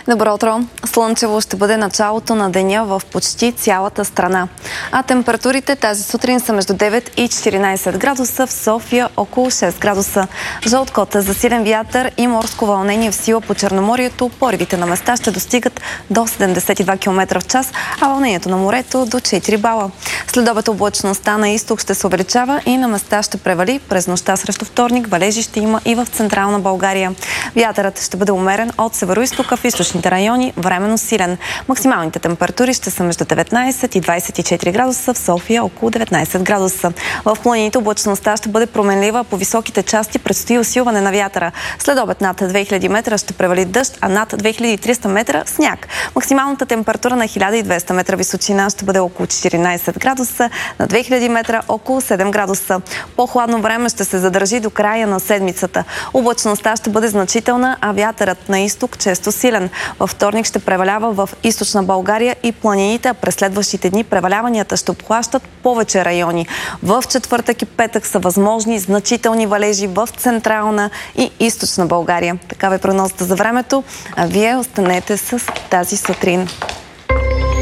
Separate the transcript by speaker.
Speaker 1: Добро утро! Слънчево ще бъде началото на деня в почти цялата страна. А температурите тази сутрин са между 9 и 14 градуса, в София около 6 градуса. Жълт код е за силен вятър и морско вълнение в сила по Черноморието. Поривите на места ще достигат до 72 км в час, а вълнението на морето до 4 бала. Следобед облачността на изток ще се увеличава и на места ще превали. През нощта срещу вторник валежи ще има и в централна България. Вятърът ще бъде умерен от североизтока, в източните райони временно силен. Максималните температури ще са между 19 и 24 градуса, в София около 19 градуса. В планините облачността ще бъде променлива, по високите части предстои усилване на вятъра. Следобед над 2000 метра ще превали дъжд, а над 2300 метра сняг. Максималната температура на 1200 метра височина ще бъде около 14 градуса, на 2000 метра около 7 градуса. По-хладно време ще се задържи до края на седмицата. Облачността ще бъде значителна, а вятърът на изток често силен. Във вторник ще превалява в източна България и планините, а през следващите дни преваляванията ще обхващат повече райони. В четвъртък и петък са възможни значителни валежи в централна и източна България. Такава е прогнозата за времето, а вие останете с тази сутрин.